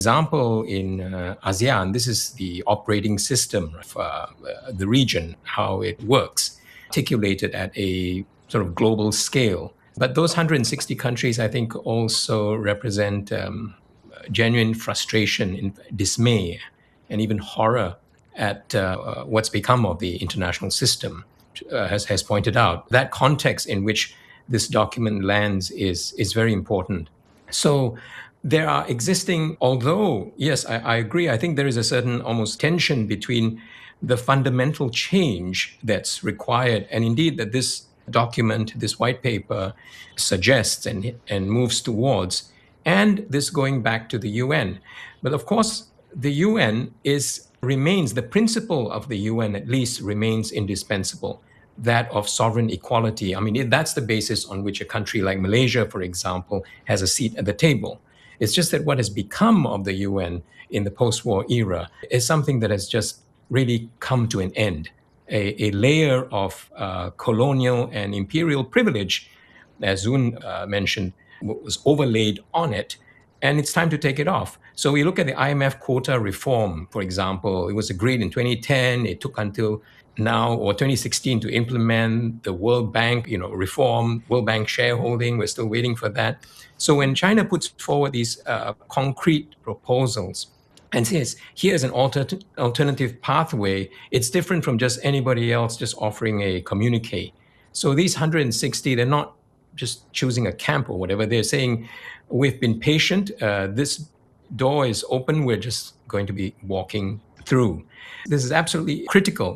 example, in ASEAN, this is the operating system of the region, how it works, articulated at a sort of global scale. But those 160 countries, I think, also represent genuine frustration, dismay, and even horror at what's become of the international system, has pointed out. That context in which this document lands is very important. So there are existing, although, yes, I agree, I think there is a certain almost tension between the fundamental change that's required, and indeed that this document, this white paper, suggests and moves towards, and this going back to the UN. But of course, the UN remains, the principle of the UN at least remains indispensable, that of sovereign equality. I mean, that's the basis on which a country like Malaysia, for example, has a seat at the table. It's just that what has become of the UN in the post-war era is something that has just really come to an end. A layer of colonial and imperial privilege, as Zun mentioned, was overlaid on it, and it's time to take it off. So we look at the IMF quota reform, for example. It was agreed in 2010. It took until now, or 2016, to implement the World Bank, reform, World Bank shareholding. We're still waiting for that. So when China puts forward these concrete proposals and says, here's an alternative pathway, it's different from just anybody else just offering a communique. So these 160, they're not just choosing a camp or whatever. They're saying, we've been patient. This door is open. We're just going to be walking through. This is absolutely critical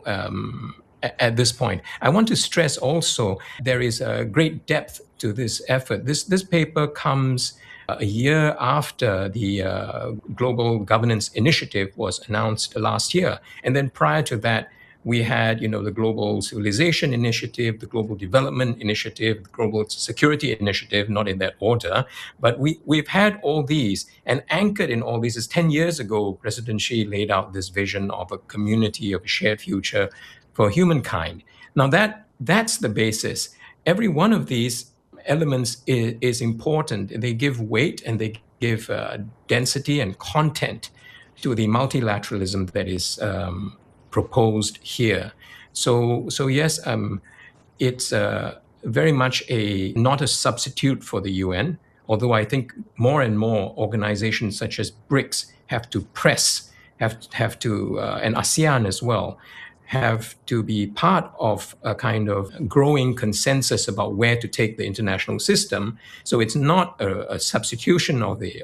at this point. I want to stress also there is a great depth to this effort. This paper comes a year after the Global Governance Initiative was announced last year. And then prior to that, we had, the Global Civilization Initiative, the Global Development Initiative, the Global Security Initiative, not in that order. But we've had all these, and anchored in all these is 10 years ago, President Xi laid out this vision of a community of a shared future for humankind. Now that's the basis. Every one of these elements is important. They give weight and they give density and content to the multilateralism that is proposed here. So yes, it's very much not a substitute for the UN, although I think more and more organizations such as BRICS have to press, have to, and ASEAN as well, have to be part of a kind of growing consensus about where to take the international system. So it's not a substitution of the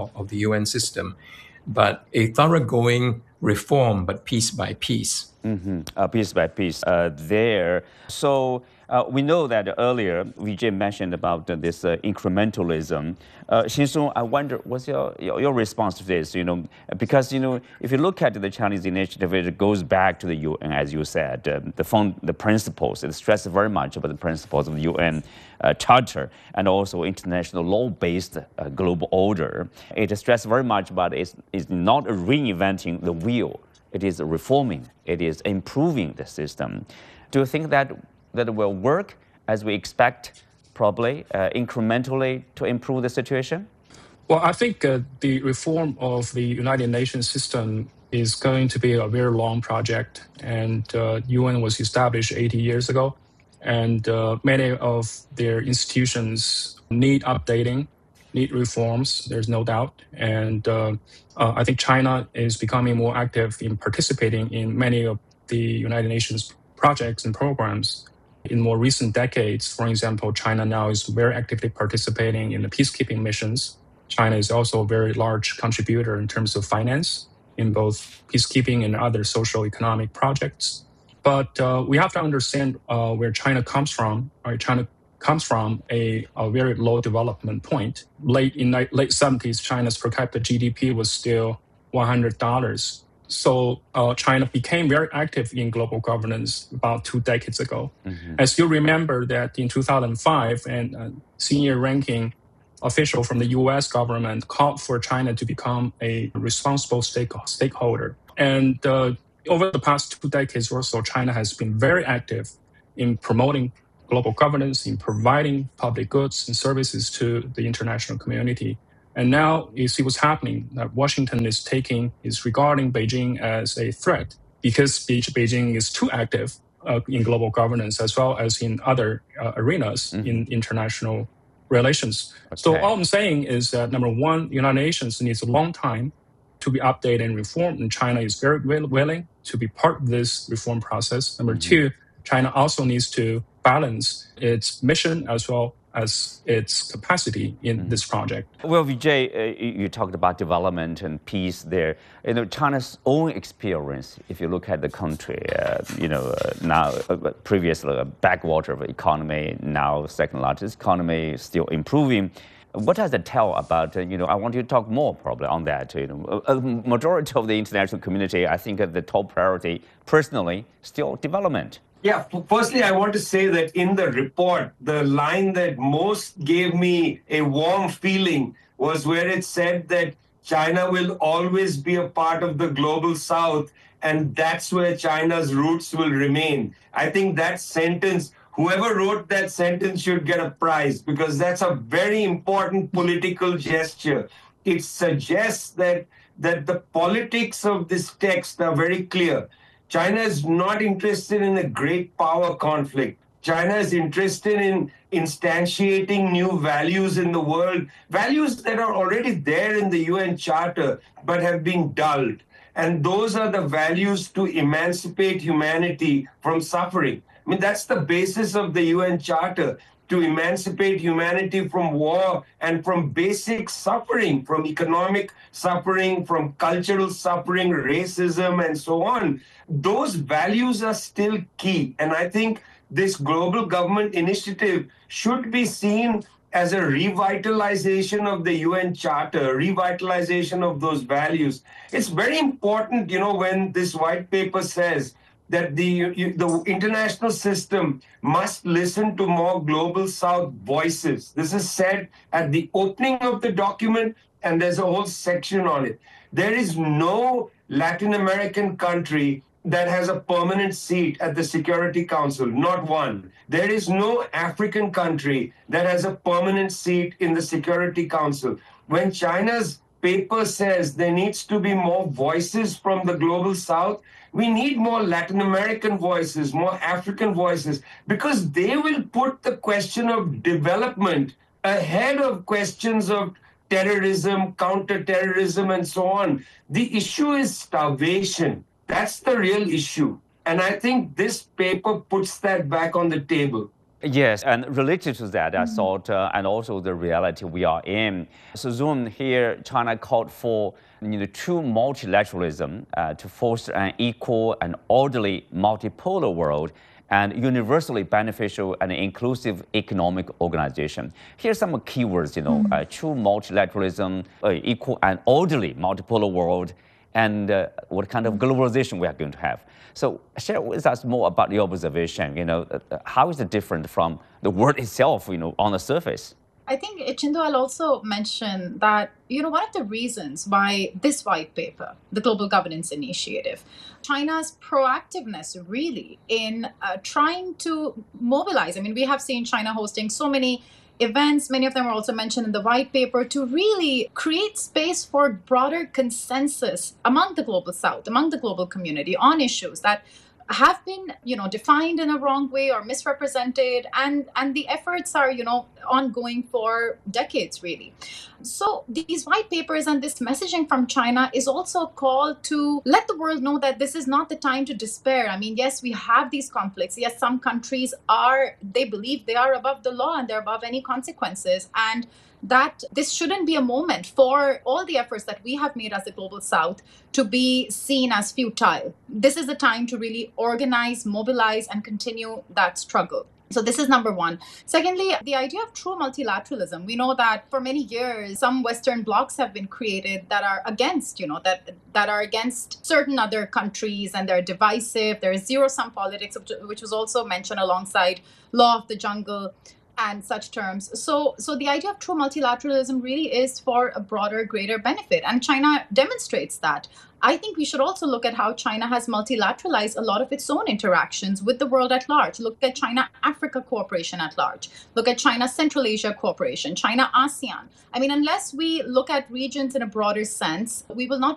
UN system, but a thoroughgoing reform, but piece by piece. Piece by piece there. So we know that earlier Vijay mentioned about this incrementalism. Xin-Song, I wonder, what's your response to this? Because if you look at the Chinese initiative, it goes back to the UN, as you said, the principles. It stresses very much about the principles of the UN Charter and also international law-based global order. It stresses very much about it's not reinventing the wheel. It is reforming. It is improving the system. Do you think that will work as we expect, probably incrementally, to improve the situation? Well, I think the reform of the United Nations system is going to be a very long project, and UN was established 80 years ago, and many of their institutions need updating, need reforms, there's no doubt. And I think China is becoming more active in participating in many of the United Nations projects and programs. In more recent decades, for example, China now is very actively participating in the peacekeeping missions. China is also a very large contributor in terms of finance in both peacekeeping and other social economic projects. But we have to understand where China comes from. Right? China comes from a very low development point. Late 70s, China's per capita GDP was still $100. So China became very active in global governance about 2 decades ago. As you remember that in 2005, a senior ranking official from the US government called for China to become a responsible stakeholder. And over the past 2 decades or so, China has been very active in promoting global governance, in providing public goods and services to the international community. And now you see what's happening, that Washington is regarding Beijing as a threat because Beijing is too active in global governance as well as in other arenas in international relations. Okay. So all I'm saying is that, number one, the United Nations needs a long time to be updated and reformed, and China is very willing to be part of this reform process. Number two, China also needs to balance its mission as well as its capacity in this project. Well, Vijay, you talked about development and peace there. China's own experience, if you look at the country, now previously a backwater of economy, now second largest economy, still improving. What does it tell about, I want you to talk more probably on that. A majority of the international community, I think the top priority, personally, still development. Yeah, firstly, I want to say that in the report, the line that most gave me a warm feeling was where it said that China will always be a part of the global South, and that's where China's roots will remain. I think that sentence, whoever wrote that sentence should get a prize, because that's a very important political gesture. It suggests that the politics of this text are very clear. China is not interested in a great power conflict. China is interested in instantiating new values in the world, values that are already there in the UN Charter, but have been dulled. And those are the values to emancipate humanity from suffering. I mean, that's the basis of the UN Charter, to emancipate humanity from war and from basic suffering, from economic suffering, from cultural suffering, racism, and so on. Those values are still key. And I think this global government initiative should be seen as a revitalization of the UN Charter, revitalization of those values. It's very important, when this white paper says that the international system must listen to more global South voices. This is said at the opening of the document, and there's a whole section on it. There is no Latin American country that has a permanent seat at the Security Council, not one. There is no African country that has a permanent seat in the Security Council. When China's paper says there needs to be more voices from the global South, we need more Latin American voices, more African voices, because they will put the question of development ahead of questions of terrorism, counterterrorism, and so on. The issue is starvation. That's the real issue. And I think this paper puts that back on the table. Yes, and related to that, I thought, and also the reality we are in. So Zoom here, China called for true multilateralism to foster an equal and orderly multipolar world and universally beneficial and inclusive economic organization. Here's some keywords, true multilateralism, equal and orderly multipolar world, and what kind of globalization we are going to have. So share with us more about your observation. How is it different from the word itself, on the surface? I think, Chindo, I'll also mention that, one of the reasons why this white paper, the Global Governance Initiative, China's proactiveness really in trying to mobilize. I mean, we have seen China hosting so many events, many of them are also mentioned in the white paper, to really create space for broader consensus among the global South, among the global community on issues that have been, defined in a wrong way or misrepresented, and the efforts are, ongoing for decades, really. So these white papers and this messaging from China is also a call to let the world know that this is not the time to despair. I mean, yes, we have these conflicts. Yes, some countries they believe they are above the law and they're above any consequences. And that this shouldn't be a moment for all the efforts that we have made as the Global South to be seen as futile. This is the time to really organize, mobilize, and continue that struggle. So this is number one. Secondly, the idea of true multilateralism. We know that for many years, some Western blocs have been created that are against, that are against certain other countries, and they're divisive. There is zero-sum politics, which was also mentioned alongside law of the jungle. and such terms. So the idea of true multilateralism really is for a broader, greater benefit, and China demonstrates that. I think we should also look at how China has multilateralized a lot of its own interactions with the world at large. Look at China-Africa cooperation at large. Look at China-Central Asia cooperation, China-ASEAN. I mean, unless we look at regions in a broader sense, we will not